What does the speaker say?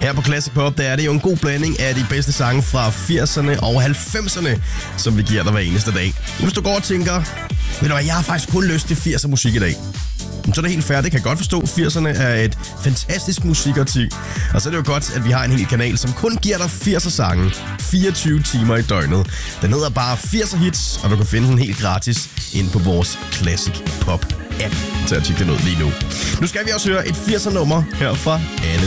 Her på Classic Pop, der er det jo en god blanding af de bedste sange fra 80'erne og 90'erne, som vi giver dig hver eneste dag. Hvis du går og tænker, ved du hvad, jeg har faktisk kun lyst til 80'er musik i dag, så er det helt fair, det kan jeg godt forstå. 80'erne er et fantastisk musikårti. Og så er det jo godt, at vi har en hel kanal, som kun giver dig 80'er sange 24 timer i døgnet. Den hedder bare 80'er hits, og du kan finde den helt gratis inde på vores Classic Pop app. Så jeg tjekker den ud lige nu. Nu skal vi også høre et 80'er nummer her fra Anne.